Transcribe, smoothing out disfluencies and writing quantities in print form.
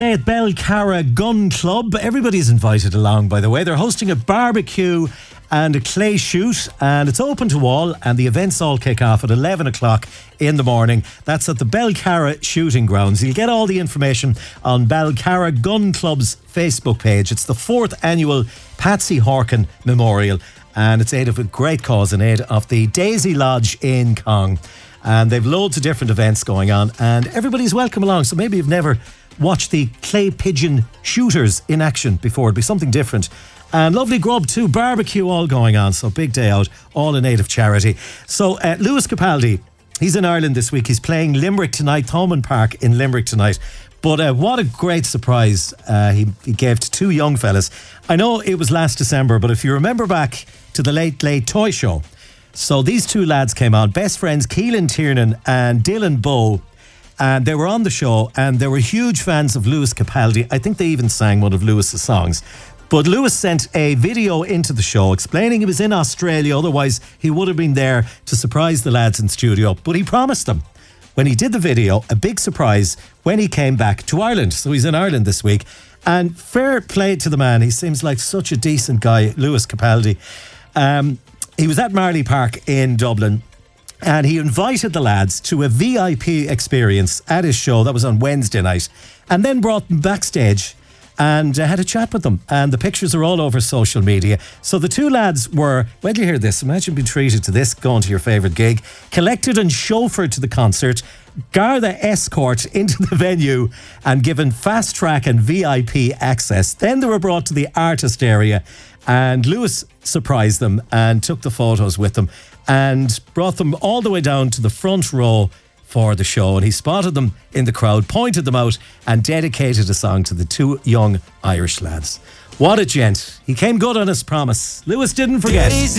At Belcarra Gun Club, everybody's invited along, by the way. They're hosting a barbecue and a clay shoot, and it's open to all, and the events all kick off at 11 o'clock in the morning. That's at the Belcarra Shooting Grounds. You'll get all the information on Belcarra Gun Club's Facebook page. It's the 4th annual Patsy Horkin Memorial, and it's aid of a great cause in aid of the Daisy Lodge in Cong. And they've loads of different events going on, and everybody's welcome along. So maybe you've never watched the clay pigeon shooters in action before. It'd be something different. And lovely grub too, barbecue all going on. So big day out, all in aid of charity. So Lewis Capaldi, he's in Ireland this week. He's playing Limerick tonight, Thomond Park in Limerick tonight. But what a great surprise he gave to two young fellas. I know it was last December, but if you remember back to the Late Late Toy Show, so these two lads came on, best friends Keelan Tiernan and Dylan Bowe, and they were on the show, and they were huge fans of Lewis Capaldi. I think they even sang one of Lewis's songs. But Lewis sent a video into the show explaining he was in Australia, otherwise he would have been there to surprise the lads in studio. But he promised them, when he did the video, a big surprise when he came back to Ireland. So he's in Ireland this week. And fair play to the man. He seems like such a decent guy, Lewis Capaldi. He was at Marley Park in Dublin, and he invited the lads to a VIP experience at his show. That was on Wednesday night, and then brought them backstage and had a chat with them. And the pictures are all over social media. So the two lads were, when you hear this, imagine being treated to this, going to your favourite gig, collected and chauffeured to the concert, Garda escort into the venue and given fast track and VIP access. Then they were brought to the artist area, and Lewis surprised them and took the photos with them and brought them all the way down to the front row for the show. And he spotted them in the crowd, pointed them out, and dedicated a song to the two young Irish lads. What a gent. He came good on his promise. Lewis didn't forget.